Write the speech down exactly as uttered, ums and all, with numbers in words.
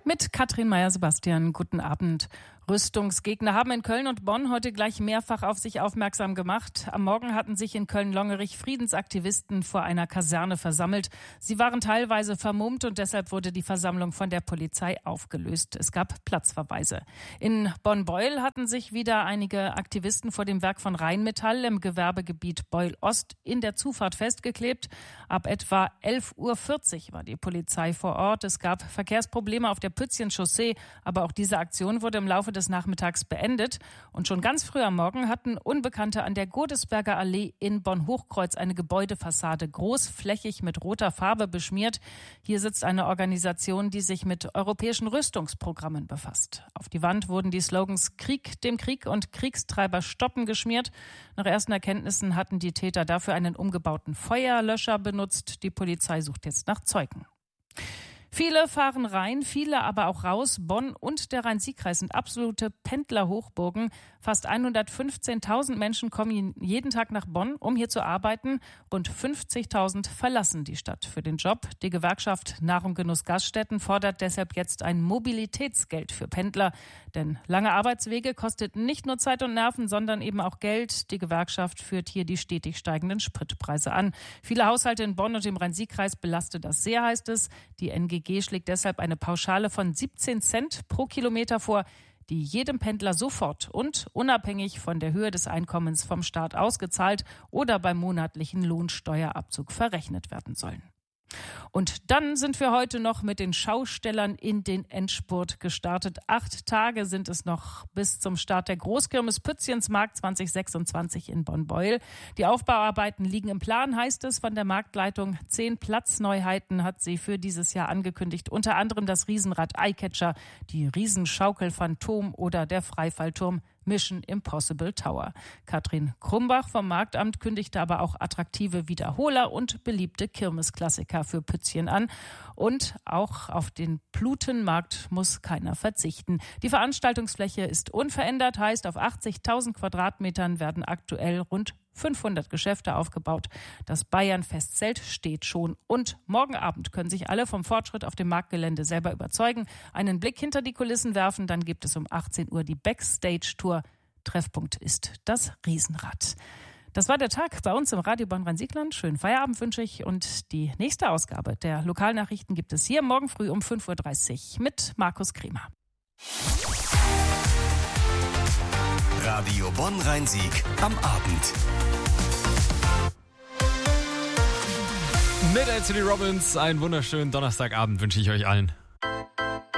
Mit Katrin Meyer-Sebastian, guten Abend. Rüstungsgegner haben in Köln und Bonn heute gleich mehrfach auf sich aufmerksam gemacht. Am Morgen hatten sich in Köln-Longerich Friedensaktivisten vor einer Kaserne versammelt. Sie waren teilweise vermummt und deshalb wurde die Versammlung von der Polizei aufgelöst. Es gab Platzverweise. In Bonn-Beuel hatten sich wieder einige Aktivisten vor dem Werk von Rheinmetall im Gewerbegebiet Beuel-Ost in der Zufahrt festgeklebt. Ab etwa elf Uhr vierzig war die Polizei vor Ort. Es gab Verkehrsprobleme auf der Pützchen-Chaussee, aber auch diese Aktion wurde im Laufe des Nachmittags beendet. Und schon ganz früh am Morgen hatten Unbekannte an der Godesberger Allee in Bonn-Hochkreuz eine Gebäudefassade großflächig mit roter Farbe beschmiert. Hier sitzt eine Organisation, die sich mit europäischen Rüstungsprogrammen befasst. Auf die Wand wurden die Slogans Krieg dem Krieg und Kriegstreiber stoppen geschmiert. Nach ersten Erkenntnissen hatten die Täter dafür einen umgebauten Feuerlöscher benutzt. Die Polizei sucht jetzt nach Zeugen. Viele fahren rein, viele aber auch raus. Bonn und der Rhein-Sieg-Kreis sind absolute Pendlerhochburgen. Fast hundertfünfzehntausend Menschen kommen jeden Tag nach Bonn, um hier zu arbeiten. Rund fünfzigtausend verlassen die Stadt für den Job. Die Gewerkschaft Nahrung, Genuss, Gaststätten fordert deshalb jetzt ein Mobilitätsgeld für Pendler. Denn lange Arbeitswege kostet nicht nur Zeit und Nerven, sondern eben auch Geld. Die Gewerkschaft führt hier die stetig steigenden Spritpreise an. Viele Haushalte in Bonn und dem Rhein-Sieg-Kreis belastet das sehr, heißt es. Die N G G schlägt deshalb eine Pauschale von siebzehn Cent pro Kilometer vor, die jedem Pendler sofort und unabhängig von der Höhe des Einkommens vom Staat ausgezahlt oder beim monatlichen Lohnsteuerabzug verrechnet werden sollen. Und dann sind wir heute noch mit den Schaustellern in den Endspurt gestartet. Acht Tage sind es noch bis zum Start der Großkirmes Pützchensmarkt zwanzig sechsundzwanzig in Bonn-Beuel. Die Aufbauarbeiten liegen im Plan, heißt es von der Marktleitung. Zehn Platzneuheiten hat sie für dieses Jahr angekündigt. Unter anderem das Riesenrad Eyecatcher, die Riesenschaukel Phantom oder der Freifallturm Mission Impossible Tower. Katrin Krumbach vom Marktamt kündigte aber auch attraktive Wiederholer und beliebte Kirmesklassiker für Pützchen an. Und auch auf den Plutenmarkt muss keiner verzichten. Die Veranstaltungsfläche ist unverändert, heißt auf achtzigtausend Quadratmetern werden aktuell rund fünfhundert Geschäfte aufgebaut. Das Bayern-Festzelt steht schon. Und morgen Abend können sich alle vom Fortschritt auf dem Marktgelände selber überzeugen, einen Blick hinter die Kulissen werfen. Dann gibt es um achtzehn Uhr die Backstage-Tour. Treffpunkt ist das Riesenrad. Das war der Tag bei uns im Radio Bonn-Rhein-Sieg-Land. Schönen Feierabend wünsche ich. Und die nächste Ausgabe der Lokalnachrichten gibt es hier morgen früh um fünf Uhr dreißig mit Markus Kremer. Radio Bonn-Rhein-Sieg am Abend. Mit Anthony Robbins einen wunderschönen Donnerstagabend wünsche ich euch allen.